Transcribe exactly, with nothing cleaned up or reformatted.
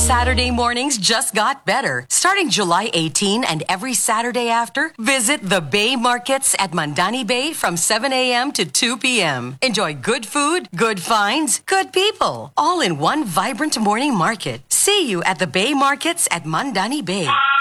Saturday mornings just got better. Starting July eighteenth and every Saturday after, visit the Bay Markets at Mandani Bay from seven a.m. to two p.m. Enjoy good food, good finds, good people, all in one vibrant morning market. See you at the Bay Markets at Mandani Bay.